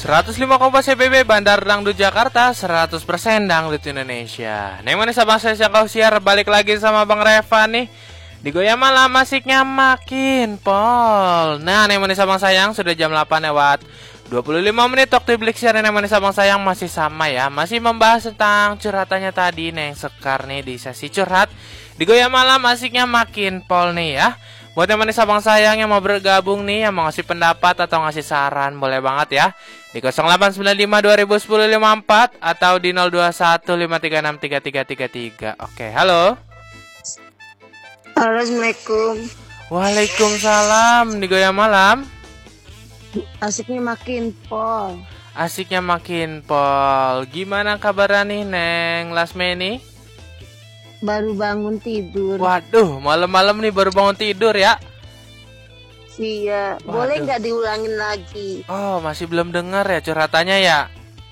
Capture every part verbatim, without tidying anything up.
seratus lima koma C B B Bandar Dangdut Jakarta, seratus persen Dangdut Indonesia. Neng manis abang saya kau siar, balik lagi sama Bang Revan nih. Di Goyang Malam asiknya makin pol. Nah, neng manis abang sayang, sudah jam delapan lewat dua puluh lima menit waktu Blik siar. Neng manis abang sayang masih sama ya, masih membahas tentang curhatannya tadi Neng Sekar nih di sesi curhat. Di Goyang Malam asiknya makin pol nih ya. Buat yang manis abang sayang yang mau bergabung nih, yang mau ngasih pendapat atau ngasih saran, boleh banget ya. Di nol delapan sembilan lima dua nol satu nol lima empat atau di nol dua satu lima tiga enam tiga tiga tiga tiga. Oke, halo. Assalamualaikum. Waalaikumsalam. Di Goyang Malam Asiknya makin pol. asiknya makin pol. Gimana kabarnya nih Neng Lasme nih? Baru bangun tidur. Waduh, malam-malam nih baru bangun tidur ya? Iya, Waduh. boleh nggak diulangin lagi? Oh, masih belum dengar ya curhatannya ya?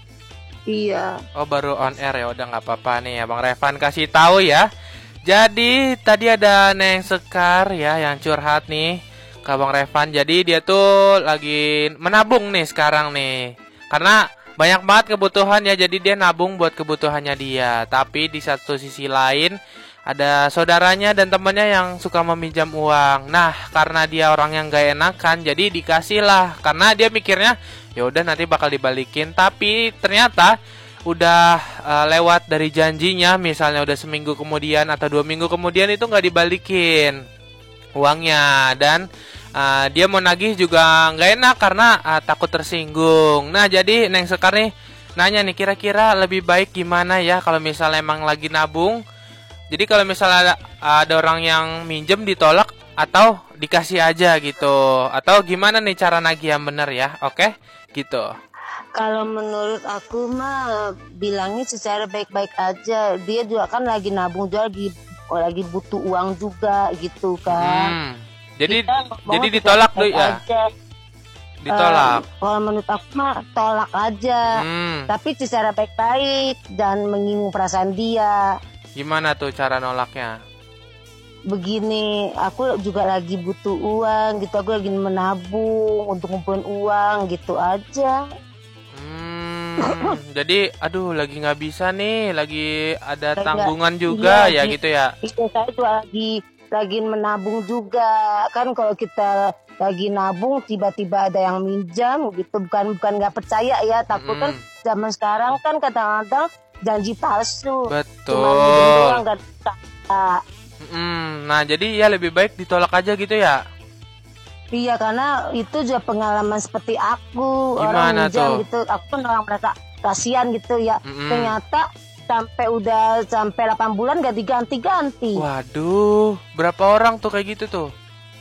Iya. Oh, baru on air ya, udah nggak apa-apa nih ya Bang Revan kasih tahu ya. Jadi tadi ada Neng Sekar ya yang curhat nih ke Bang Revan. Jadi dia tuh lagi menabung nih sekarang nih, karena banyak banget kebutuhan ya, jadi dia nabung buat kebutuhannya dia. Tapi di satu sisi lain ada saudaranya dan temannya yang suka meminjam uang. Nah, karena dia orang yang gak enakan, jadi dikasih lah. Karena dia mikirnya ya udah nanti bakal dibalikin. Tapi ternyata udah uh, lewat dari janjinya, misalnya udah seminggu kemudian atau dua minggu kemudian itu nggak dibalikin uangnya. Dan Uh, dia mau nagih juga nggak enak karena uh, takut tersinggung. Nah, jadi Neng Sekar nih nanya nih, kira-kira lebih baik gimana ya kalau misalnya emang lagi nabung. Jadi kalau misalnya ada, ada orang yang minjem ditolak atau dikasih aja gitu, atau gimana nih cara nagih yang bener ya? Oke, gitu. Kalau menurut aku mah bilangnya secara baik-baik aja. Dia juga kan lagi nabung, dia lagi lagi butuh uang juga gitu kan. Hmm. Jadi jadi ditolak tuh ya? Aja. Ditolak. Uh, kalau menurut aku mah tolak aja. Hmm. Tapi secara baik-baik dan menyinggung perasaan dia. Gimana tuh cara nolaknya? Begini, aku juga lagi butuh uang gitu, aku lagi menabung untuk ngumpulin uang gitu aja. Hmm. Jadi aduh lagi nggak bisa nih, lagi ada Lagi tanggungan nggak- juga iya, ya di- gitu ya? Iya, saya tuh lagi lagi menabung juga kan. Kalau kita lagi nabung tiba-tiba ada yang minjam gitu, bukan bukan nggak percaya ya, takut kan Mm-mm. zaman sekarang kan kadang-kadang janji palsu. Betul. Cuma minjem doang nggak bisa. Mm, nah jadi ya lebih baik ditolak aja gitu ya? Iya, karena itu juga pengalaman seperti aku. Gimana Orang minjam tuh? gitu, aku kan orang merasa kasihan gitu ya. Mm-mm. Ternyata sampai udah sampai delapan bulan gak diganti-ganti. Waduh, berapa orang tuh kayak gitu tuh?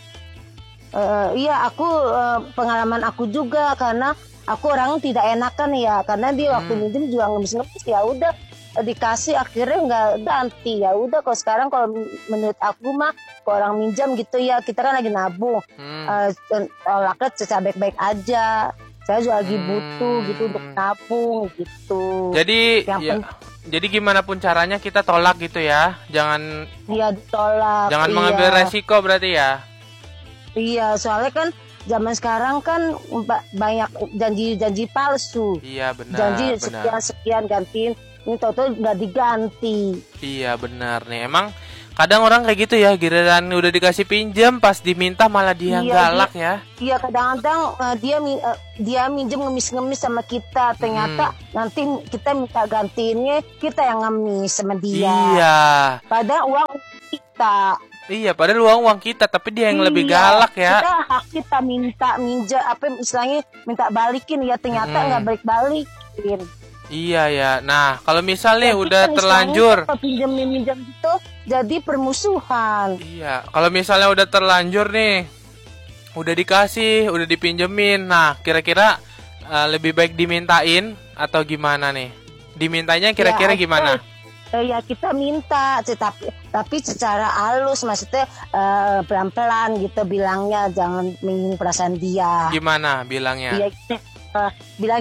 Uh, iya, aku uh, pengalaman aku juga, karena aku orang tidak enakan ya, karena dia waktu Hmm. minjem juga ngemis-ngemis, ya udah uh, dikasih akhirnya nggak ganti. Ya udah, kalau sekarang kalau menurut aku mah kalau orang minjam gitu ya, kita kan lagi nabung, Hmm. uh, tolaknya secara baik-baik aja. Saya juga lagi Hmm. butuh gitu untuk nabung gitu. Jadi Yang ya, pen- jadi gimana pun caranya kita tolak gitu ya? Jangan dia ditolak. jangan iya. mengambil resiko berarti ya? Iya, soalnya kan zaman sekarang kan ba- banyak janji-janji palsu. Iya benar. Janji benar. sekian-sekian gantiin, ini tau-tau nggak diganti. Iya benar nih. Emang kadang orang kayak gitu ya, giliran udah dikasih pinjam pas diminta malah dia yang Iya, galak ya. Iya, kadang-kadang uh, dia mi- uh, dia minjem ngemis-ngemis sama kita, ternyata nanti kita minta gantiinnya kita yang ngemis sama dia. Iya. Padahal uang kita. Iya, padahal uang uang kita, tapi dia yang lebih Iya, galak ya. Kita hak kita minta minja apa istilahnya minta balikin ya, ternyata Hmm. nggak balik-balikin. Iya ya. Nah, kalau misalnya Jadi udah kan terlanjur, istilahnya kalau pinjam-minjam gitu jadi permusuhan. iya, kalau misalnya udah terlanjur nih, udah dikasih, udah dipinjemin. Nah, kira-kira uh, lebih baik dimintain atau gimana nih? Dimintanya kira-kira Ya, gimana? Eh, ya kita minta, tapi tapi secara halus, maksudnya eh, pelan-pelan gitu bilangnya, jangan menyinggung perasaan dia. Gimana bilangnya? Iya, uh, bilang gini,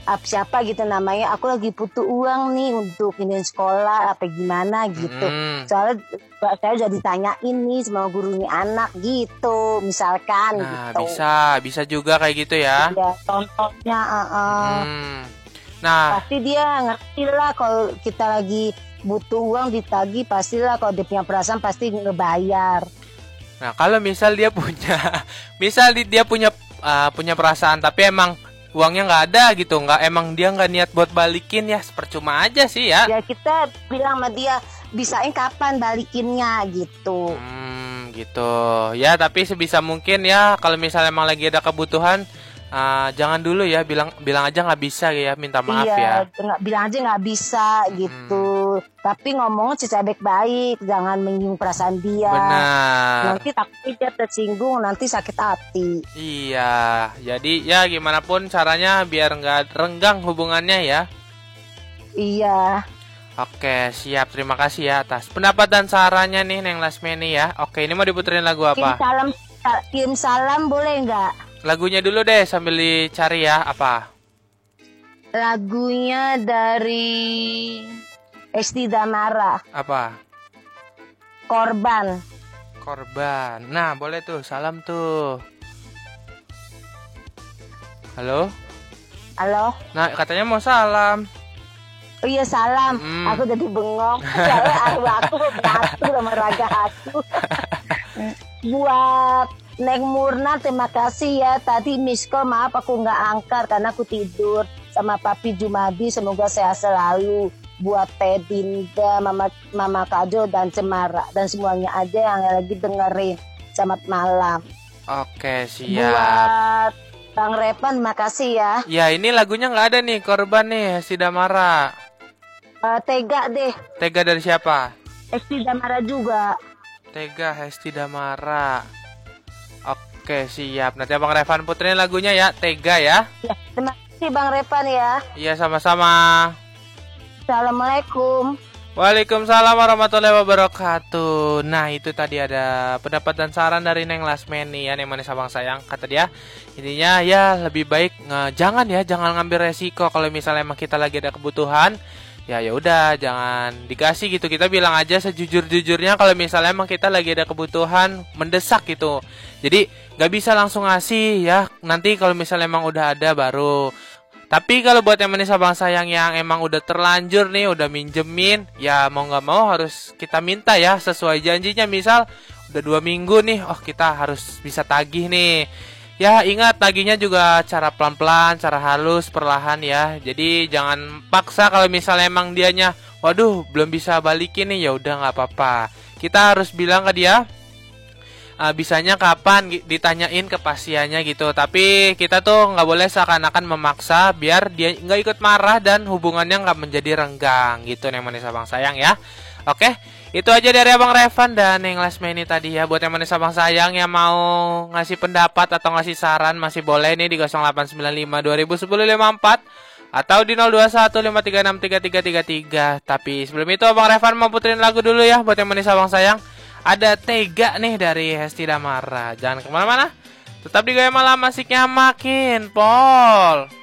ap siapa gitu namanya, aku lagi butuh uang nih untuk pindahin sekolah apa gimana gitu. Mm. Soalnya saya udah ditanyain nih sama gurunya anak gitu, misalkan Nah, gitu. bisa, bisa juga kayak gitu ya. Ya, contohnya uh, uh, Hmm. Nah, pasti dia ngerti lah kalau kita lagi butuh uang ditagih, pastilah kalau dia punya perasaan pasti ngebayar. nah kalau misal dia punya, misal di- dia punya uh, punya perasaan tapi emang uangnya nggak ada gitu, nggak emang dia nggak niat buat balikin ya, percuma aja sih ya. Ya kita bilang sama dia, bisain kapan balikinnya gitu. Hmm, gitu. Ya, tapi sebisa mungkin ya kalau misalnya emang lagi ada kebutuhan, uh, jangan dulu ya bilang bilang aja nggak bisa ya, minta maaf Iya, ya. nggak bilang aja nggak bisa gitu. Tapi ngomongnya secara baik-baik, jangan menyinggung perasaan dia. Benar. Nanti takut dia tersinggung, nanti sakit hati. Iya, jadi ya gimana pun caranya biar nggak renggang hubungannya ya. Iya. Oke, siap. Terima kasih ya atas pendapat dan sarannya nih Neng Lasmeni ya. Oke, ini mau diputerin lagu Kirim apa? salam, kirim salam boleh nggak? Lagunya dulu deh sambil dicari ya. Apa? Lagunya dari Esti Damara, Apa? Korban. Korban. Nah, boleh tuh. Salam tuh. Halo? Halo? Nah, katanya mau salam. Oh iya salam, Hmm. aku jadi bengong. Soalnya aku aku nyatu sama raga aku. Buat Neng Murna, terima kasih ya. Tadi miss call, maaf aku nggak angkat karena aku tidur. Sama Papi Jumadi, semoga sehat selalu. Buat Teh Dinda, Mama Mama Kajo dan Cemara dan semuanya aja yang lagi dengerin. Selamat malam. Oke, siap. Buat Bang Repan, makasih ya. Ya, ini lagunya nggak ada nih. Korban nih, Hesti Damara. Uh, tega deh, Tega dari siapa? Esti Damara juga. Tega Hesti Damara. Oke, siap. Nanti Abang Revan puterin lagunya ya. Tega ya. Ya, terima kasih Bang Repan ya. Iya, sama-sama. Assalamualaikum. Waalaikumsalam warahmatullahi wabarakatuh. Nah, itu tadi ada pendapat dan saran dari Neng Lasmeni ya, Neng Manis Abang Sayang. Kata dia, intinya ya lebih baik nge- jangan ya, jangan ngambil resiko kalau misalnya emang kita lagi ada kebutuhan. Ya ya udah, jangan dikasih gitu. Kita bilang aja sejujur-jujurnya kalau misalnya emang kita lagi ada kebutuhan mendesak gitu. Jadi nggak bisa langsung ngasih ya. Nanti kalau misalnya emang udah ada baru. Tapi kalau buat yang manis abang sayang yang emang udah terlanjur nih, udah minjemin, ya mau nggak mau harus kita minta ya sesuai janjinya. Misal udah dua minggu nih, oh kita harus bisa tagih nih. Ya ingat tagihnya juga cara pelan-pelan, cara halus, perlahan ya. Jadi jangan paksa kalau misalnya emang dianya, waduh belum bisa balikin nih, ya udah nggak apa-apa. Kita harus bilang ke dia. Uh, bisanya kapan ditanyain kepastiannya gitu. Tapi kita tuh nggak boleh seakan-akan memaksa biar dia nggak ikut marah dan hubungannya nggak menjadi renggang gitu Neng Manis Abang Sayang ya. Oke, itu aja dari Abang Revan dan Neng Lasmeni tadi ya. Buat yang Manis Abang Sayang yang mau ngasih pendapat atau ngasih saran masih boleh nih di nol delapan sembilan lima dua nol satu nol lima empat atau di nol dua satu lima tiga enam tiga tiga tiga tiga. Tapi sebelum itu Abang Revan mau puterin lagu dulu ya buat yang Manis Abang Sayang. Ada Tega nih dari Hesti Damara. Jangan kemana-mana. Tetap di Gaya Malam, asiknya makin pol.